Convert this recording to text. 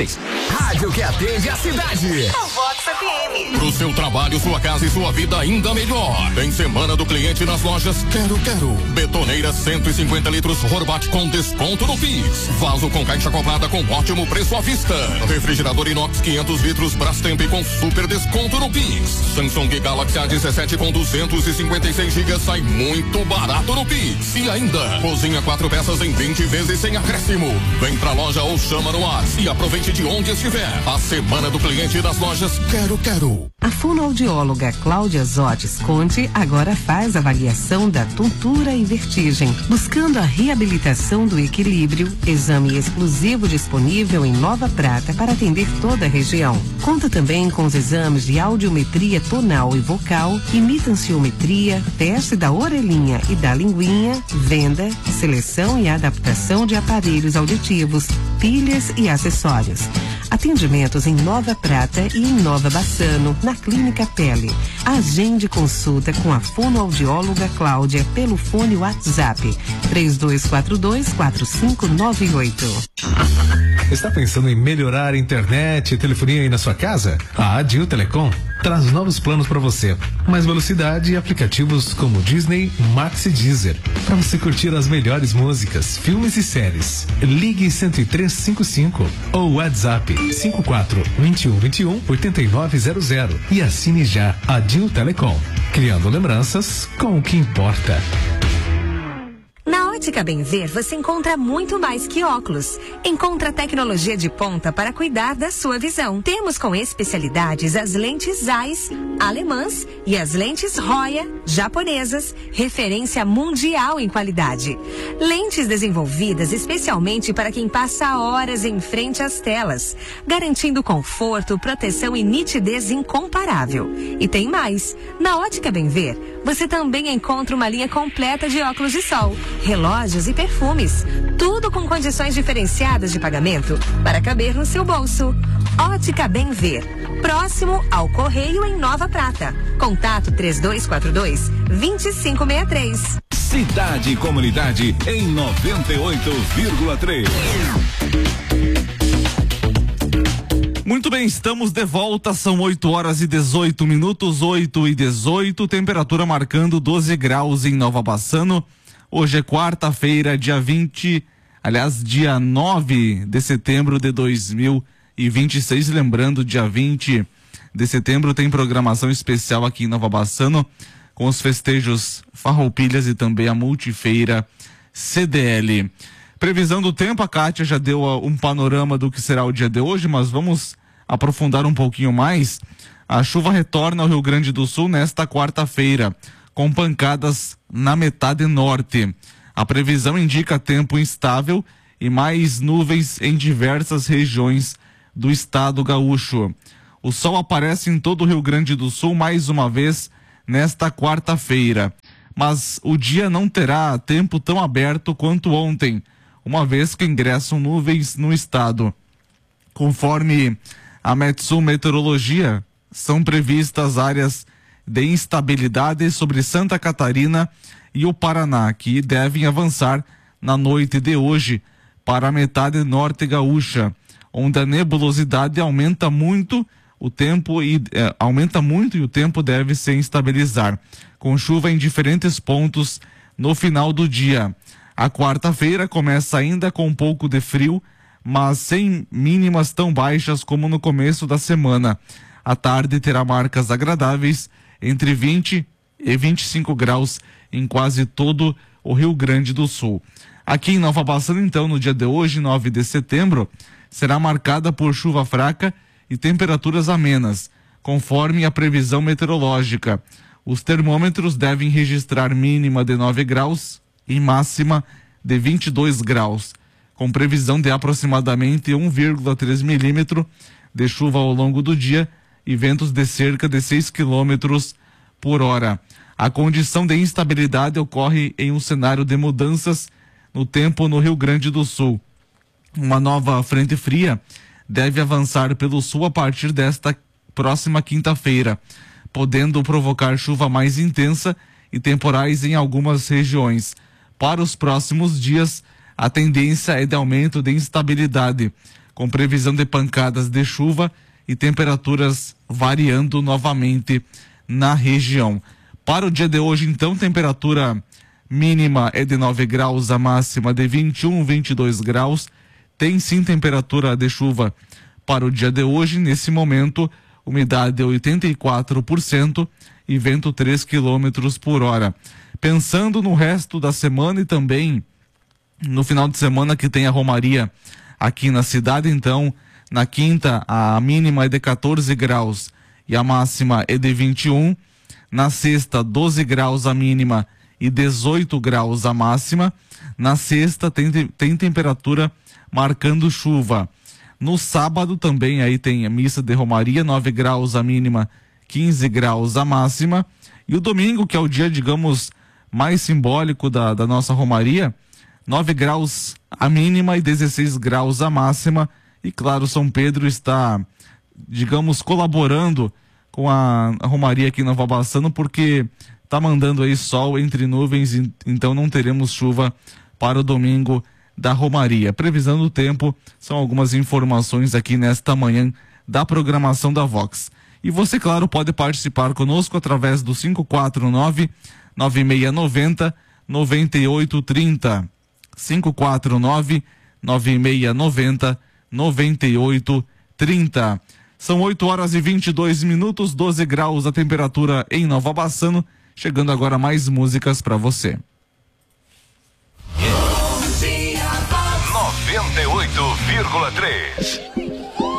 Rádio que atende a cidade. O Vox FM. Pro seu trabalho, sua casa e sua vida ainda melhor. Tem semana do cliente nas lojas Quero. Betoneira 150 litros Horvat com desconto no Pix. Vaso com caixa acoplada com ótimo preço à vista. Refrigerador inox 500 litros Brastemp com super desconto no Pix. Samsung Galaxy A17 com 256 GB sai muito barato no Pix. E ainda, cozinha 4 peças em 20 vezes sem acréscimo. Vem pra loja ou chama no WhatsApp e aproveite de onde estiver. A semana do cliente das lojas Quero. A fonoaudióloga Cláudia Zotes Conte agora faz avaliação da tontura e vertigem, buscando a reabilitação do equilíbrio. Exame exclusivo disponível em Nova Prata para atender toda a região. Conta também com os exames de audiometria tonal e vocal, imitanciometria, teste da orelhinha e da linguinha, venda, seleção e adaptação de aparelhos auditivos, pilhas e acessórios. Atendimentos em Nova Prata e em Nova Bassano, na Clínica Pele. Agende consulta com a fonoaudióloga Cláudia pelo fone WhatsApp 3242-4598. Está pensando em melhorar a internet e telefonia aí na sua casa? A Adil Telecom traz novos planos para você. Mais velocidade e aplicativos como Disney, Max e Deezer. Para você curtir as melhores músicas, filmes e séries. Ligue 10355 ou WhatsApp 54-2121-8900 e assine já Adil Telecom. Criando lembranças com o que importa. Na Ótica Bem Ver, você encontra muito mais que óculos. Encontra tecnologia de ponta para cuidar da sua visão. Temos com especialidades as lentes Zeiss, alemãs e as lentes Roya, japonesas, referência mundial em qualidade. Lentes desenvolvidas especialmente para quem passa horas em frente às telas, garantindo conforto, proteção e nitidez incomparável. E tem mais. Na Ótica Bem Ver, você também encontra uma linha completa de óculos de sol, relógios e perfumes. Tudo com condições diferenciadas de pagamento para caber no seu bolso. Ótica Bem Ver. Próximo ao Correio em Nova Prata. Contato 3242-2563. Cidade e comunidade em 98,3. Muito bem, estamos de volta, são 8h18, 8h18, temperatura marcando 12 graus em Nova Bassano. Hoje é quarta-feira, dia 9 de setembro de 2026. Lembrando, dia 20 de setembro tem programação especial aqui em Nova Bassano, com os festejos Farroupilhas e também a multifeira CDL. Previsão do tempo, a Kátia já deu um panorama do que será o dia de hoje, mas vamos aprofundar um pouquinho mais. A chuva retorna ao Rio Grande do Sul nesta quarta-feira, com pancadas na metade norte. A previsão indica tempo instável e mais nuvens em diversas regiões do estado gaúcho. O sol aparece em todo o Rio Grande do Sul mais uma vez nesta quarta-feira, mas o dia não terá tempo tão aberto quanto ontem, uma vez que ingressam nuvens no estado. Conforme a Metsul Meteorologia, são previstas áreas de instabilidade sobre Santa Catarina e o Paraná, que devem avançar na noite de hoje para a metade norte gaúcha, onde a nebulosidade aumenta muito e o tempo deve se estabilizar, com chuva em diferentes pontos no final do dia. A quarta-feira começa ainda com um pouco de frio, mas sem mínimas tão baixas como no começo da semana. A tarde terá marcas agradáveis entre 20 e 25 graus em quase todo o Rio Grande do Sul. Aqui em Nova Bassano, então, no dia de hoje, 9 de setembro, será marcada por chuva fraca e temperaturas amenas, conforme a previsão meteorológica. Os termômetros devem registrar mínima de 9 graus e máxima de 22 graus, com previsão de aproximadamente 1,3 milímetro de chuva ao longo do dia e ventos de cerca de 6 quilômetros por hora. A condição de instabilidade ocorre em um cenário de mudanças no tempo no Rio Grande do Sul. Uma nova frente fria deve avançar pelo sul a partir desta próxima quinta-feira, podendo provocar chuva mais intensa e temporais em algumas regiões. Para os próximos dias, a tendência é de aumento de instabilidade, com previsão de pancadas de chuva e temperaturas variando novamente na região. Para o dia de hoje, então, temperatura mínima é de 9 graus, a máxima de 21, 22 graus. Tem sim temperatura de chuva para o dia de hoje. Nesse momento, umidade de 84% e vento 3 km por hora. Pensando no resto da semana e também no final de semana que tem a romaria aqui na cidade, então, na quinta a mínima é de 14 graus e a máxima é de 21. Na sexta, 12 graus a mínima e 18 graus a máxima. Na sexta tem temperatura marcando chuva. No sábado também aí tem a missa de romaria, 9 graus a mínima, 15 graus a máxima. E o domingo, que é o dia, digamos, mais simbólico da nossa romaria, 9 graus a mínima e 16 graus a máxima. E claro, São Pedro está, digamos, colaborando com a romaria aqui em Nova Bassano, porque tá mandando aí sol entre nuvens, então não teremos chuva para o domingo da romaria. Previsão do tempo são algumas informações aqui nesta manhã da programação da Vox. E você, claro, pode participar conosco através do 549-9690-9830. 549-9690-9830. São 8 horas e 22 minutos, 12 graus a temperatura em Nova Bassano. Chegando agora mais músicas para você. 98,3